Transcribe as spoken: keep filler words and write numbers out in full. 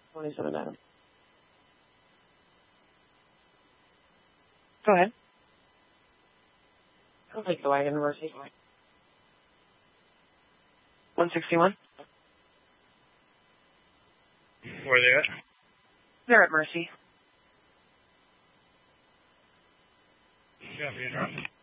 twenty-seven Adam. Go ahead. I'll take the wagon, Mercy. one sixty-one. Where are they at? They're at Mercy. Yeah,